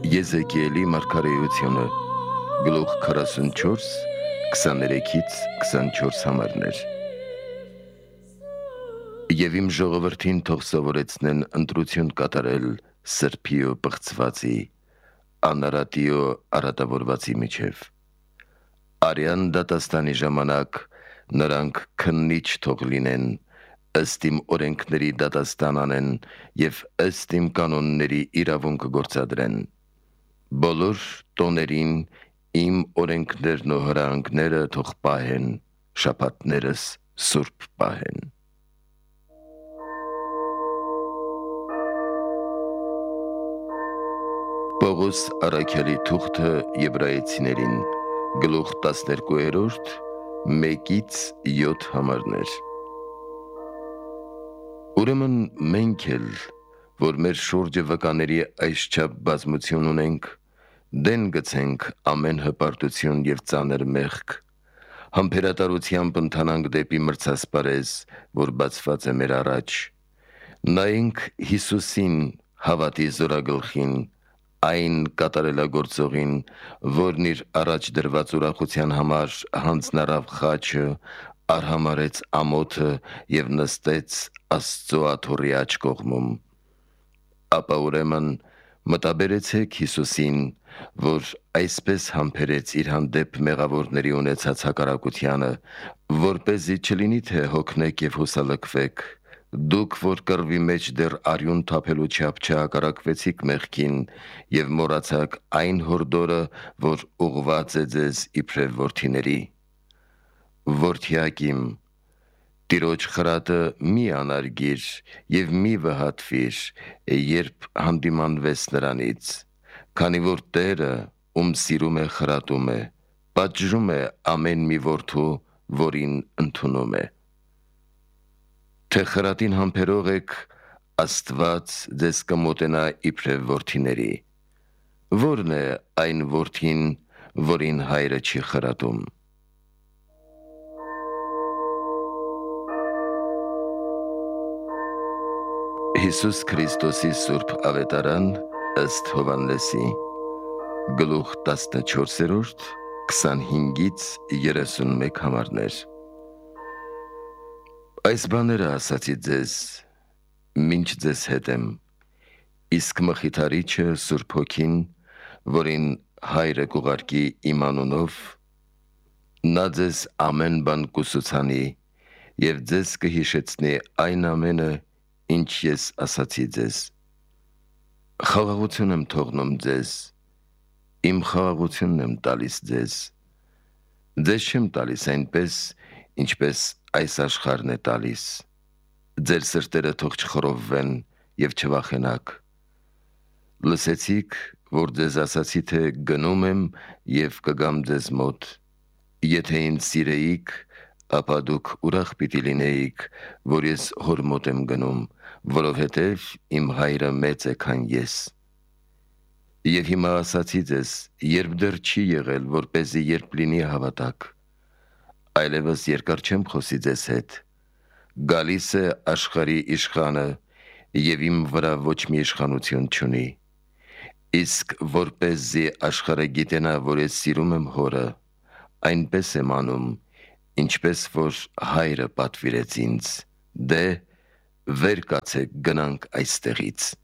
Եզեկիելի մարգարեությունը, գլուխ 44, 23-ից 24 համարներ։ Եվ իմ ժողովրդին թող սովորեցնեն ընտրություն կատարել սրբի ու պղծվածի, անարատի ու արատավորվածի միջև։ Արյան դատաստանի ժամանակ նրանք քննիչ թող լինեն, ըստ իմ օրենքների դատաստան անեն և ըստ իմ կանոնների իրավունք գործադրեն։ Բոլոր տոներին իմ օրենքներն ու հրահանգները թող պահեն, շաբաթներս սուրբ պահեն։ Պողոս առաքյալի թուղթը եբրայեցիներին, գլուխ 12, 1-ից 7 համարներ։ Ուրեմն մենք էլ, որ մեր շուրջը վկաների այսչափ բազմություն ունենք, դեն գցենք ամեն հպարտություն և ծանր մեղք, համբերատարությամբ ընթանանք դեպի մրցասպարեզ, որ բացված է մեր առաջ, նայենք Հիսուսին, հավատի զորագլխին, այն կատարելագործողին, որն իր առաջ դրված ուրախության համար հանձնարավ խաչը, արհամարեց ամոթը և նստեց Աստծո աթոռի աջ կողմում։ Ապա ուրեմն մտաբերեցեք Հիսուսին, որ այսպես համբերեց իր հանդեպ մեղավորների ունեցած հակառակությանը, որպեսզի չլինի թե հոգնեք և հուսալքվեք, դուք, որ կռվի մեջ դեռ արյուն թափելու չափ չհակառակվեցիք մեղքին և մոռացաք այն հորդորը, որ ուղղված է ձեզ իբրև որդիների։ Որդյակ իմ, Տիրոջ խրատը մի անարգիր և մի վհատվիր, երբ հանդիմանվես նրանից, քանի որ Տերը, ում սիրում է, խրատում է, պատժում է ամեն մի որդու, որին ընդունում է։ Թե խրատին համբերող եք, Աստված ձեզ կմոտենա իբրև որդիների։ Ո՞րն է այն որդին, որին հայրը չի խրատում։ Հիսուս Քրիստոսի սուրբ ավետարան ըստ Հովհաննեսի, գլուխ 14, 25-ից 31 համարներ։ Այս բաները ասացի ձեզ, մինչ ձեզ հետ եմ, իսկ Մխիթարիչը Սուրբ Հոգին, որին հայրը կուղարկի իմ անունով, նա ձեզ ամեն բան կուսուցանի և ձեզ կհիշեցնի այն ամենը, ինչ ես ասացի ձեզ։ Խաղաղություն եմ թողնում ձեզ, իմ խաղաղությունն եմ տալիս ձեզ։ Ձեզ չեմ տալիս այնպես, ինչպես այս աշխարհն է տալիս։ Ձեր սրտերը թող չխռովվեն և չվախենաք։ Լսեցիք, որ ձեզ ասացի, թե գնում եմ և կգամ ձեզ մոտ։ Եթե ինձ սիրեիք, ապա դուք ուրախ պիտի լինեիք, որ ես հոր մոտ եմ գնում, որովհետև իմ հայրը մեծ է, քան ես։ Եվ հիմա ասացի ձեզ, երբ դեռ չի եղել, որպեսզի երբ լինի հավատաք։ Այլևս երկար չեմ խոսի ձեզ հետ։ Գալիս է աշխարհի իշխանը, և իմ վրա ոչ մի իշխանություն չունի։ Իսկ որպեսզի աշխարհը գիտենա, որ ես սիրում եմ հորը, այնպես եմ անում, ինչպես որ հայրը պատվիրեց ինձ։ Դե, վեր կացեք գնանք այստեղից։